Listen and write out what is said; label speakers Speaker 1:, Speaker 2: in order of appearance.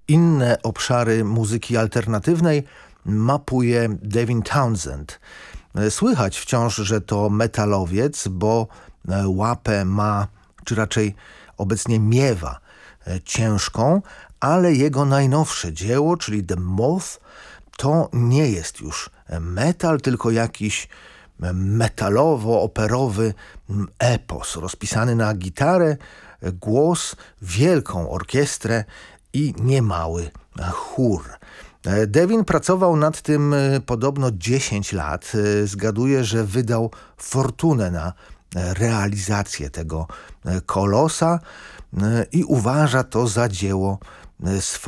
Speaker 1: inne obszary muzyki alternatywnej mapuje Devin Townsend. Słychać wciąż, że to metalowiec, bo łapę ma, czy raczej obecnie miewa ciężką, ale jego najnowsze dzieło, czyli The Moth, to nie jest już metal, tylko jakiś metalowo-operowy epos rozpisany na gitarę, głos, wielką orkiestrę i niemały chór. Devin pracował nad tym podobno 10 lat. Zgaduję, że wydał fortunę na realizację tego kolosa i uważa to za dzieło swoje.